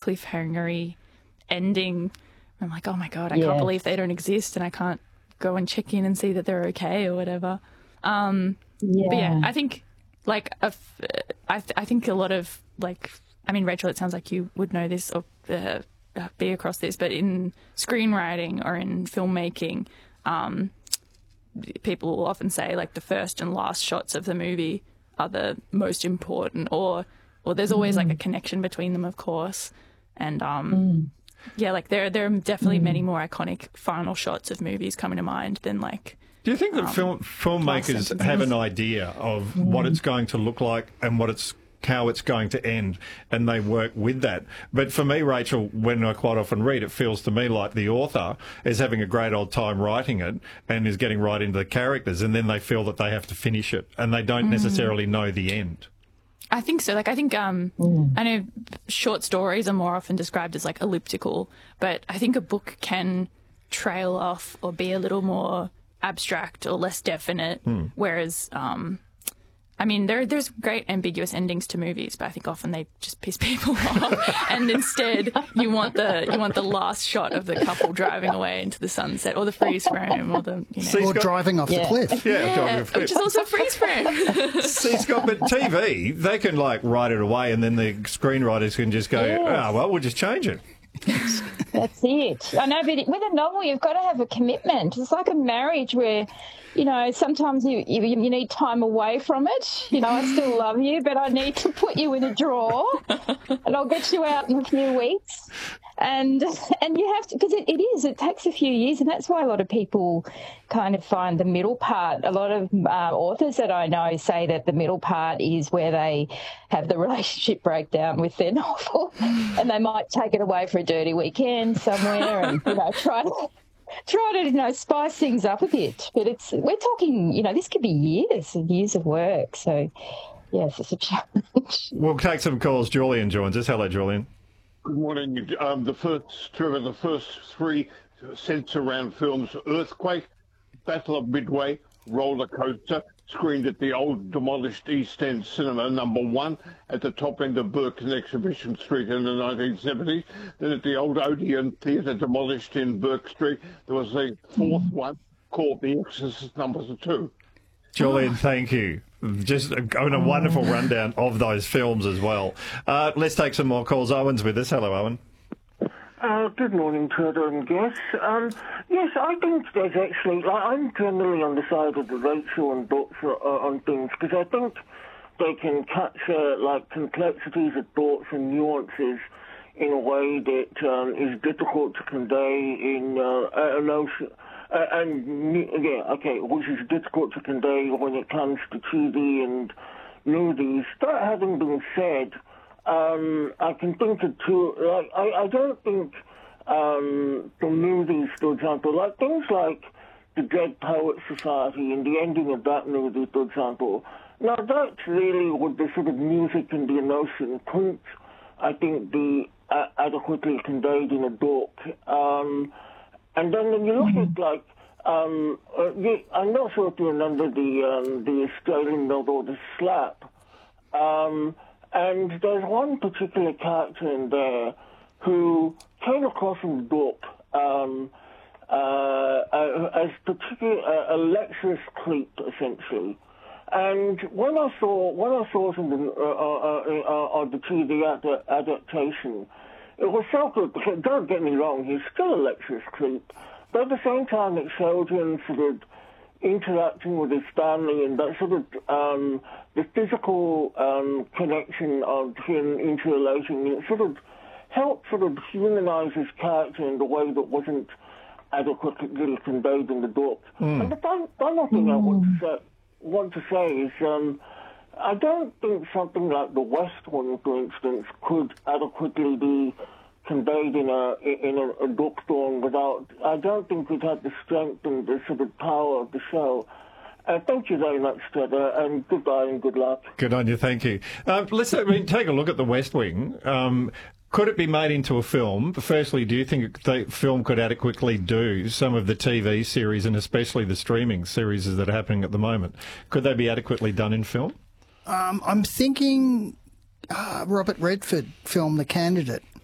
cliffhangery ending. I'm like, oh my God, I can't believe they don't exist, and I can't go and check in and see that they're okay or whatever. But yeah, I think like I think a lot of like, I mean, Rachel, it sounds like you would know this or be across this, but in screenwriting or in filmmaking, people will often say like the first and last shots of the movie are the most important, or there's always like a connection between them, of course, and yeah, like there are definitely many more iconic final shots of movies coming to mind than like. Do you think that filmmakers have an idea of what it's going to look like and how it's going to end, and they work with that? But for me, Rachel, when I quite often read, it feels to me like the author is having a great old time writing it and is getting right into the characters, and then they feel that they have to finish it, and they don't necessarily know the end. I think so. Like, I think I know short stories are more often described as like elliptical, but I think a book can trail off or be a little more abstract or less definite. Whereas, I mean, there's great ambiguous endings to movies, but I think often they just piss people off. And instead, you want the last shot of the couple driving away into the sunset, or the freeze frame, or the or driving off the cliff. Yeah, driving off the cliff, which is also a freeze frame. See, Scott, but TV, they can like write it away, and then the screenwriters can just go, well, we'll just change it. That's it. I know, but with a novel, you've got to have a commitment. It's like a marriage where, you know, sometimes you need time away from it. You know, I still love you, but I need to put you in a drawer, and I'll get you out in a few weeks. And you have to, because it takes a few years, and that's why a lot of people kind of find the middle part. A lot of authors that I know say that the middle part is where they have the relationship breakdown with their novel, and they might take it away for a dirty weekend somewhere, and try to spice things up a bit. But we're talking, this could be years and years of work. So yes, it's a challenge. We'll take some calls. Julian joins us. Hello, Julian. Good morning. The first three centre around films: Earthquake, Battle of Midway, Roller Coaster, screened at the old demolished East End Cinema #1 at the top end of Burke and Exhibition Street in the 1970s. Then at the old Odeon Theatre, demolished in Burke Street, there was a fourth one called The Exorcist #2. Julian, thank you. Just a wonderful rundown of those films as well. Let's take some more calls. Owen's with us. Hello, Owen. Good morning, Trevor and guests. Yes, I think there's actually, I'm generally on the side of the Rachel and books on things, because I think they can capture complexities of thoughts and nuances in a way that is difficult to convey in a notion. Which is difficult to convey when it comes to TV and movies. That having been said, I can think of two. I don't think the movies, for example, like things like the Dead Poets Society and the ending of that movie, for example. Now that's really what the sort of music and the emotion couldn't, I think, be adequately conveyed in a book. And then when you look at I'm not sure if you remember the Australian novel The Slap, and there's one particular character in there who came across in the book as particularly a Lexus creep, essentially. And when I saw it in the TV adaptation, it was so good, because don't get me wrong, he's still a Lexus creep, but at the same time it showed him sort of interacting with his family and that sort of the physical connection of him interrelating. It sort of helped sort of humanize his character in the way that wasn't adequately conveyed in the book. And the final thing I want to say is I don't think something like The West Wing, for instance, could adequately be conveyed in a book form without. I don't think it had the strength and the sort of power of the show. Thank you very much, Trevor, and goodbye and good luck. Good on you, thank you. Let's take a look at The West Wing. Could it be made into a film? Firstly, do you think the film could adequately do some of the TV series and especially the streaming series that are happening at the moment? Could they be adequately done in film? I'm thinking Robert Redford film The Candidate.